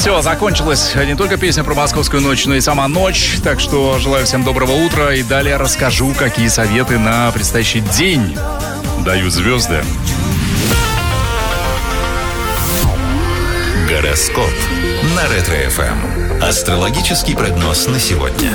Все, закончилась не только песня про московскую ночь, но и сама ночь. Так что желаю всем доброго утра. И далее расскажу, какие советы на предстоящий день дают звезды. Гороскоп на Ретро-ФМ. Астрологический прогноз на сегодня.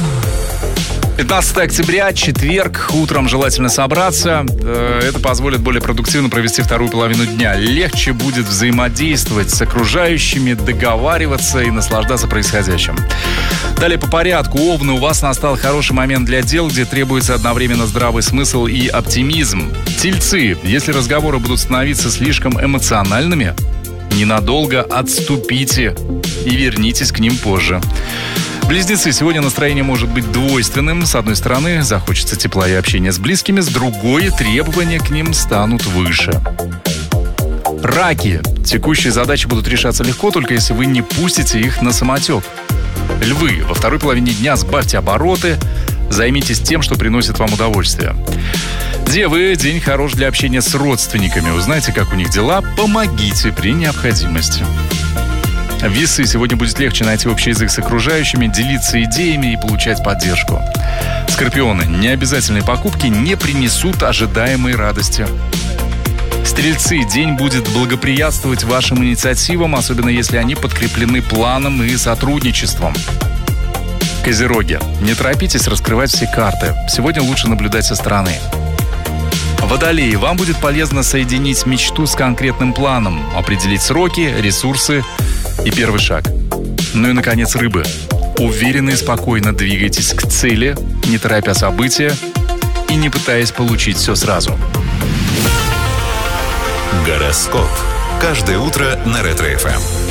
15 октября, четверг. Утром желательно собраться. Это позволит более продуктивно провести вторую половину дня. Легче будет взаимодействовать с окружающими, договариваться и наслаждаться происходящим. Далее по порядку. Овны, у вас настал хороший момент для дел, где требуется одновременно здравый смысл и оптимизм. Тельцы, если разговоры будут становиться слишком эмоциональными, ненадолго отступите и вернитесь к ним позже. Близнецы, сегодня настроение может быть двойственным. С одной стороны, захочется тепла и общения с близкими, с другой, требования к ним станут выше. Раки, текущие задачи будут решаться легко, только если вы не пустите их на самотек. Львы, во второй половине дня сбавьте обороты, займитесь тем, что приносит вам удовольствие. Девы, день хорош для общения с родственниками. Узнайте, как у них дела, помогите при необходимости. Весы, сегодня будет легче найти общий язык с окружающими, делиться идеями и получать поддержку. Скорпионы, необязательные покупки не принесут ожидаемой радости. Стрельцы, день будет благоприятствовать вашим инициативам, особенно если они подкреплены планом и сотрудничеством. Козероги, не торопитесь раскрывать все карты. Сегодня лучше наблюдать со стороны. Водолеи, вам будет полезно соединить мечту с конкретным планом, определить сроки, ресурсы и первый шаг. Ну и, наконец, рыбы. Уверенно и спокойно двигайтесь к цели, не торопя события и не пытаясь получить все сразу. Гороскоп. Каждое утро на Ретро-ФМ.